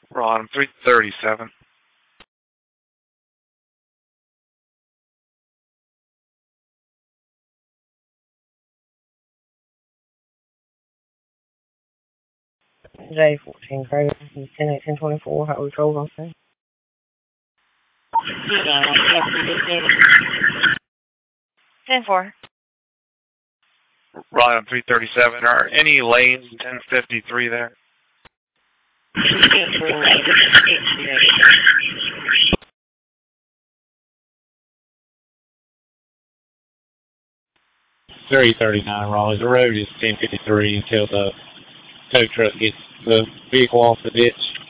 Ron, 337. J14 Craig, 10-8-10-24, Highway Patrol on scene. Ten four. Ron, 337. Are any lanes 1053 there? Raleigh. The road is 1053 until the tow truck gets the vehicle off the ditch.